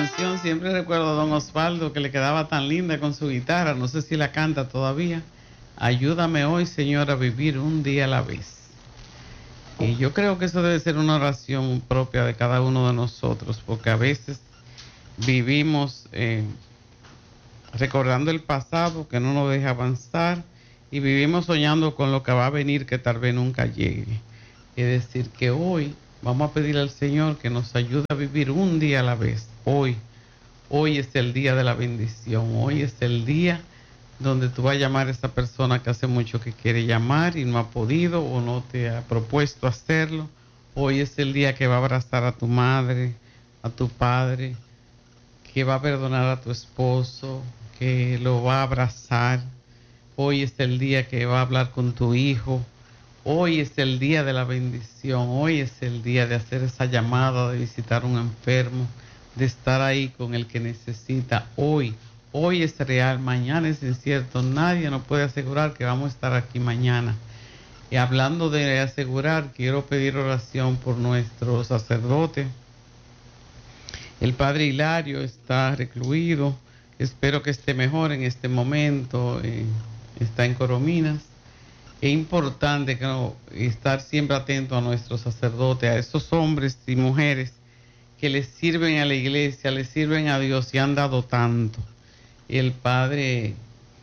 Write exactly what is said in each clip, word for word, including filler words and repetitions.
canción, siempre recuerdo a don Osvaldo que le quedaba tan linda con su guitarra, no sé si la canta todavía. Ayúdame hoy, Señor, a vivir un día a la vez. Y yo creo que eso debe ser una oración propia de cada uno de nosotros, porque a veces vivimos eh, recordando el pasado que no nos deja avanzar y vivimos soñando con lo que va a venir que tal vez nunca llegue. Es decir, que hoy vamos a pedirle al Señor que nos ayude a vivir un día a la vez. Hoy, hoy es el día de la bendición, hoy es el día donde tú vas a llamar a esa persona que hace mucho que quiere llamar y no ha podido o no te ha propuesto hacerlo. Hoy es el día que va a abrazar a tu madre, a tu padre, que va a perdonar a tu esposo, que lo va a abrazar. Hoy es el día que va a hablar con tu hijo. Hoy es el día de la bendición. Hoy es el día de hacer esa llamada, de visitar a un enfermo, de estar ahí con el que necesita. Hoy, hoy es real, mañana es incierto. Nadie nos puede asegurar que vamos a estar aquí mañana. Y hablando de asegurar, quiero pedir oración por nuestro sacerdote. El padre Hilario está recluido. Espero que esté mejor en este momento. Eh, está en Corominas. Es importante que no, estar siempre atento a nuestros sacerdotes, a esos hombres y mujeres que les sirven a la iglesia, les sirven a Dios y han dado tanto. El padre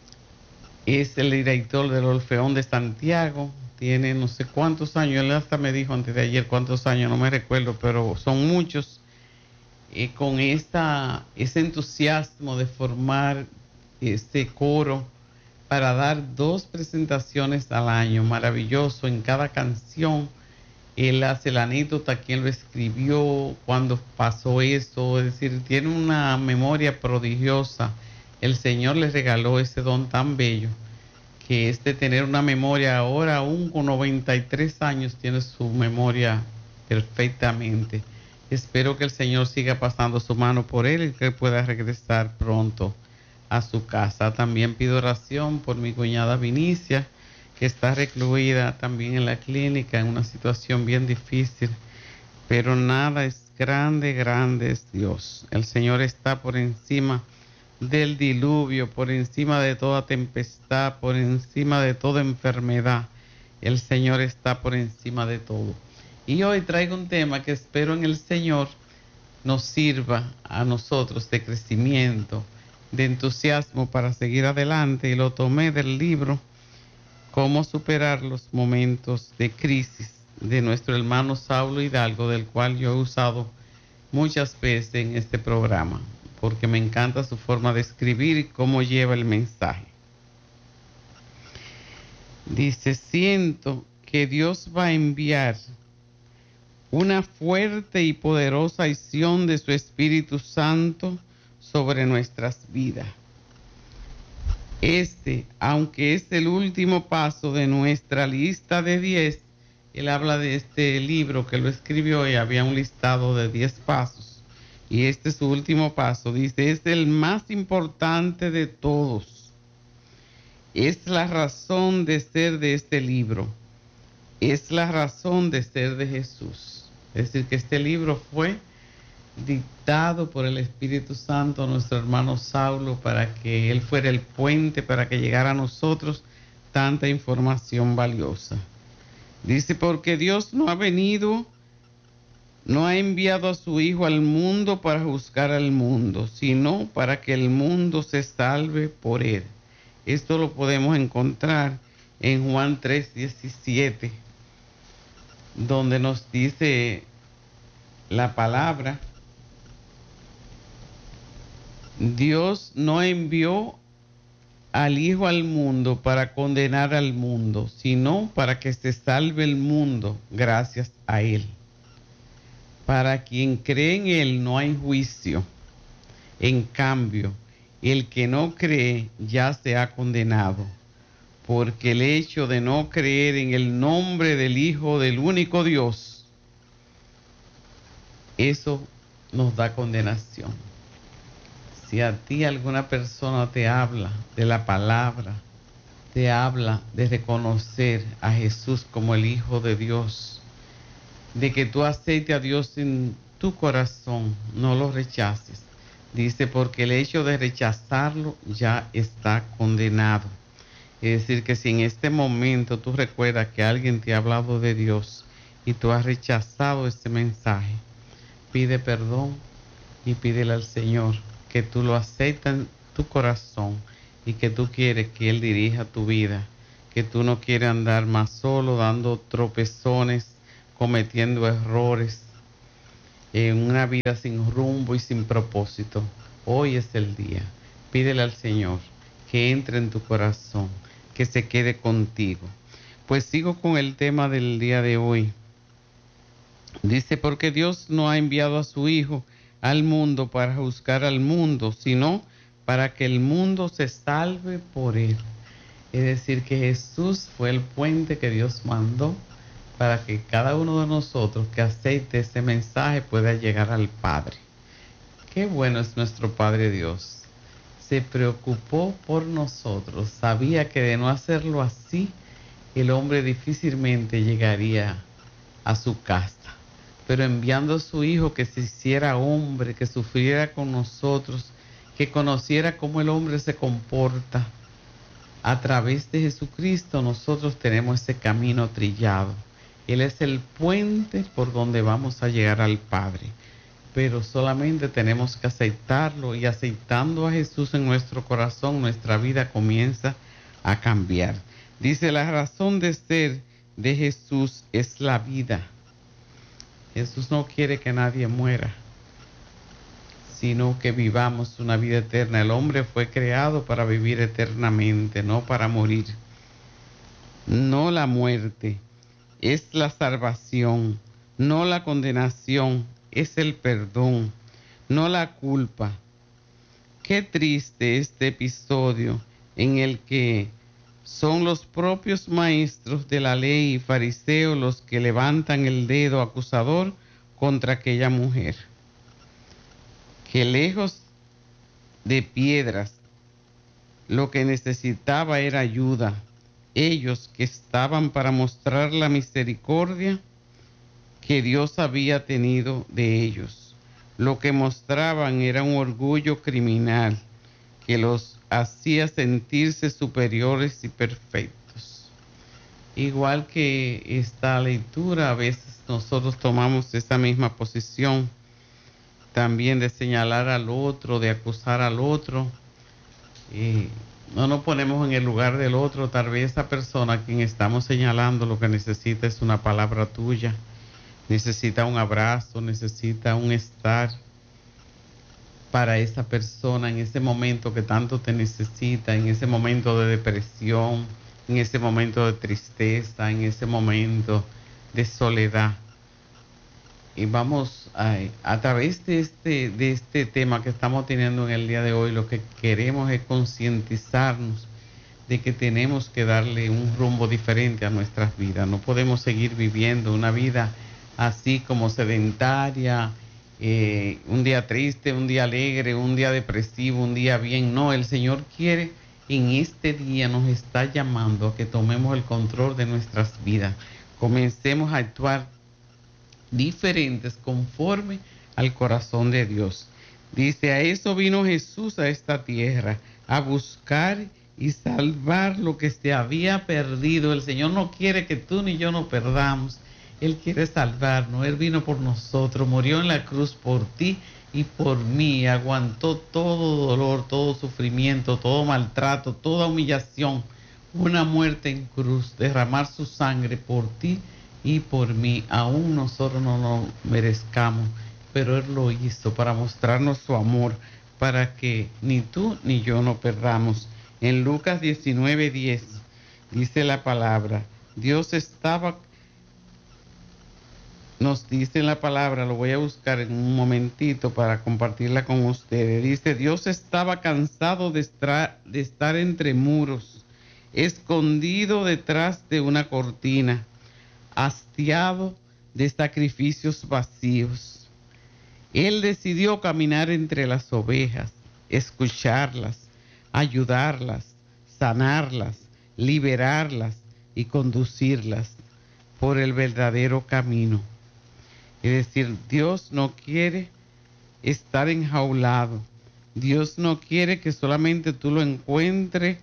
es el director del Orfeón de Santiago, tiene no sé cuántos años, él hasta me dijo antes de ayer cuántos años, no me recuerdo, pero son muchos, eh, con esta, ese entusiasmo de formar este coro para dar dos presentaciones al año, maravilloso, en cada canción. Él hace la anécdota, quién lo escribió, cuándo pasó eso, es decir, tiene una memoria prodigiosa. El Señor le regaló ese don tan bello, que es de tener una memoria ahora, aún con noventa y tres años, tiene su memoria perfectamente. Espero que el Señor siga pasando su mano por él y que él pueda regresar pronto a su casa. También pido oración por mi cuñada Vinicia, que está recluida también en la clínica en una situación bien difícil, pero nada es grande, grande es Dios. El Señor está por encima del diluvio, por encima de toda tempestad, por encima de toda enfermedad. El Señor está por encima de todo. Y hoy traigo un tema que espero en el Señor nos sirva a nosotros de crecimiento, de entusiasmo para seguir adelante, y lo tomé del libro Cómo superar los momentos de crisis de nuestro hermano Saulo Hidalgo, del cual yo he usado muchas veces en este programa, porque me encanta su forma de escribir y cómo lleva el mensaje. Dice, siento que Dios va a enviar una fuerte y poderosa acción de su Espíritu Santo sobre nuestras vidas. Este, aunque es el último paso de nuestra lista de diez, él habla de este libro que lo escribió y había un listado de diez pasos. Y este es su último paso. Dice, es el más importante de todos. Es la razón de ser de este libro. Es la razón de ser de Jesús. Es decir, que este libro fue dictado por el Espíritu Santo a nuestro hermano Saulo para que él fuera el puente para que llegara a nosotros tanta información valiosa. Dice, porque Dios no ha venido, no ha enviado a su Hijo al mundo para juzgar al mundo, sino para que el mundo se salve por él. Esto lo podemos encontrar en Juan tres diecisiete, donde nos dice la palabra, Dios no envió al Hijo al mundo para condenar al mundo, sino para que se salve el mundo gracias a Él. Para quien cree en Él no hay juicio. En cambio, el que no cree ya se ha condenado, porque el hecho de no creer en el nombre del Hijo del único Dios, eso nos da condenación. Si a ti alguna persona te habla de la palabra, te habla de reconocer a Jesús como el Hijo de Dios, de que tú aceptes a Dios en tu corazón, no lo rechaces. Dice, porque el hecho de rechazarlo ya está condenado. Es decir, que si en este momento tú recuerdas que alguien te ha hablado de Dios y tú has rechazado este mensaje, pide perdón y pídele al Señor que tú lo aceptas en tu corazón y que tú quieres que Él dirija tu vida, que tú no quieres andar más solo, dando tropezones, cometiendo errores, en una vida sin rumbo y sin propósito. Hoy es el día. Pídele al Señor que entre en tu corazón, que se quede contigo. Pues sigo con el tema del día de hoy. Dice, porque Dios no ha enviado a su Hijo al mundo para juzgar al mundo, sino para que el mundo se salve por él. Es decir, que Jesús fue el puente que Dios mandó para que cada uno de nosotros que acepte ese mensaje pueda llegar al Padre. Qué bueno es nuestro Padre Dios. Se preocupó por nosotros. Sabía que de no hacerlo así, el hombre difícilmente llegaría a su casa. Pero enviando a su Hijo que se hiciera hombre, que sufriera con nosotros, que conociera cómo el hombre se comporta, a través de Jesucristo nosotros tenemos ese camino trillado. Él es el puente por donde vamos a llegar al Padre. Pero solamente tenemos que aceptarlo, y aceptando a Jesús en nuestro corazón, nuestra vida comienza a cambiar. Dice, la razón de ser de Jesús es la vida. Jesús no quiere que nadie muera, sino que vivamos una vida eterna. El hombre fue creado para vivir eternamente, no para morir. No la muerte, es la salvación. No la condenación, es el perdón. No la culpa. Qué triste este episodio en el que son los propios maestros de la ley y fariseos los que levantan el dedo acusador contra aquella mujer, que lejos de piedras lo que necesitaba era ayuda. Ellos que estaban para mostrar la misericordia que Dios había tenido de ellos, lo que mostraban era un orgullo criminal que los hacía sentirse superiores y perfectos. Igual que esta lectura, a veces nosotros tomamos esa misma posición también de señalar al otro, de acusar al otro. Y no nos ponemos en el lugar del otro. Tal vez esa persona a quien estamos señalando lo que necesita es una palabra tuya, necesita un abrazo, necesita un estar para esa persona en ese momento que tanto te necesita, en ese momento de depresión, en ese momento de tristeza, en ese momento de soledad. Y vamos a, a través de este, de este tema que estamos teniendo en el día de hoy, lo que queremos es concientizarnos de que tenemos que darle un rumbo diferente a nuestras vidas. No podemos seguir viviendo una vida así como sedentaria, eh, un día triste, un día alegre, un día depresivo, un día bien. No, el Señor quiere, en este día nos está llamando a que tomemos el control de nuestras vidas. Comencemos a actuar diferentes conforme al corazón de Dios. Dice, a eso vino Jesús a esta tierra, a buscar y salvar lo que se había perdido. El Señor no quiere que tú ni yo nos perdamos. Él quiere salvarnos. Él vino por nosotros, murió en la cruz por ti y por mí. Aguantó todo dolor, todo sufrimiento, todo maltrato, toda humillación. Una muerte en cruz, derramar su sangre por ti y por mí. Aún nosotros no lo merezcamos, pero Él lo hizo para mostrarnos su amor, para que ni tú ni yo nos perdamos. En Lucas diecinueve diez dice la palabra, Dios estaba, nos dice la palabra, lo voy a buscar en un momentito para compartirla con ustedes. Dice, Dios estaba cansado de estar, de estar entre muros, escondido detrás de una cortina, hastiado de sacrificios vacíos. Él decidió caminar entre las ovejas, escucharlas, ayudarlas, sanarlas, liberarlas y conducirlas por el verdadero camino. Es decir, Dios no quiere estar enjaulado. Dios no quiere que solamente tú lo encuentres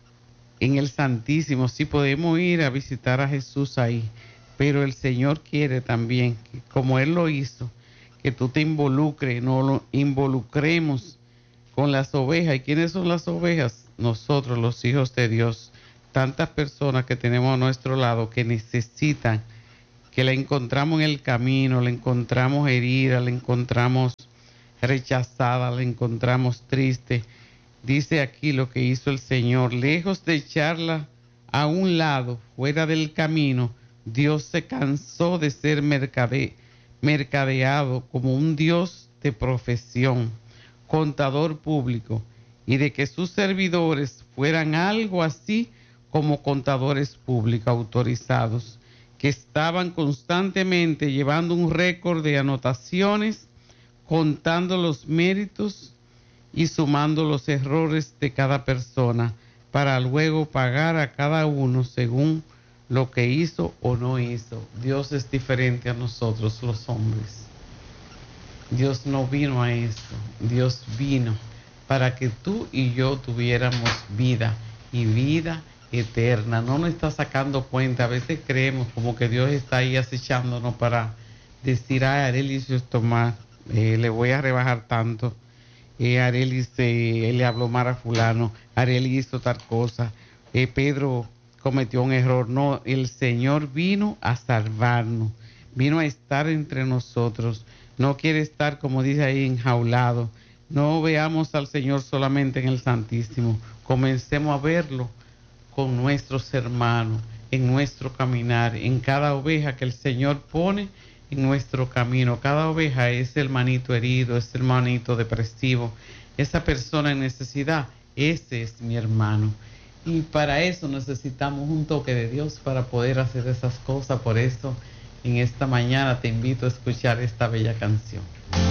en el Santísimo. Sí podemos ir a visitar a Jesús ahí, pero el Señor quiere también, que como Él lo hizo, que tú te involucres, no lo involucremos con las ovejas. ¿Y quiénes son las ovejas? Nosotros, los hijos de Dios. Tantas personas que tenemos a nuestro lado que necesitan, que la encontramos en el camino, la encontramos herida, la encontramos rechazada, la encontramos triste. Dice aquí lo que hizo el Señor: lejos de echarla a un lado, fuera del camino, Dios se cansó de ser mercade, mercadeado como un Dios de profesión, contador público, y de que sus servidores fueran algo así como contadores públicos autorizados, que estaban constantemente llevando un récord de anotaciones, contando los méritos y sumando los errores de cada persona, para luego pagar a cada uno según lo que hizo o no hizo. Dios es diferente a nosotros los hombres. Dios no vino a eso. Dios vino para que tú y yo tuviéramos vida, y vida eterna. No nos está sacando cuenta. A veces creemos como que Dios está ahí acechándonos para decir: ay, Arelis, esto más, eh, le voy a rebajar tanto. Eh, Arelis eh, le habló mal a fulano. Arelis hizo tal cosa. Eh, Pedro cometió un error. No, el Señor vino a salvarnos. Vino a estar entre nosotros. No quiere estar, como dice ahí, enjaulado. No veamos al Señor solamente en el Santísimo. Comencemos a verlo con nuestros hermanos, en nuestro caminar, en cada oveja que el Señor pone en nuestro camino. Cada oveja es hermanito herido, es hermanito depresivo, esa persona en necesidad. Ese es mi hermano. Y para eso necesitamos un toque de Dios para poder hacer esas cosas. Por eso en esta mañana te invito a escuchar esta bella canción.